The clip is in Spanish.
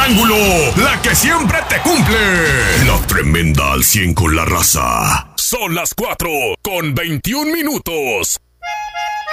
ángulo, la que siempre te cumple. La tremenda al 100 con la raza. Son las 4:21.